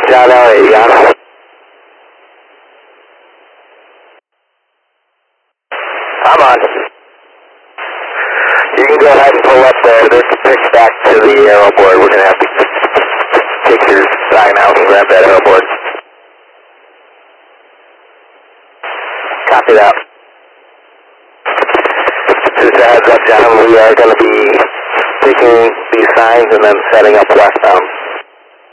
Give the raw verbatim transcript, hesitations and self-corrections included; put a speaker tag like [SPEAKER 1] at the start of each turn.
[SPEAKER 1] John Elliott, yeah. I'm on. You can go ahead and pull up there. There's a pitch back to the arrow board. We're going to have to take your sign out and grab that arrow board. Copy that. Just a heads up, John, we are going to be taking these signs and then setting up westbound.